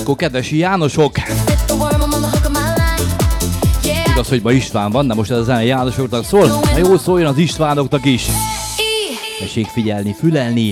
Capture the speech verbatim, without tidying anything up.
Akkor kedves Jánosok! Igaz, hogy ma István van, de most ez a zene Jánosoknak szól. Na jó, szóljon az Istvánoknak is. Tessék figyelni, fülelni.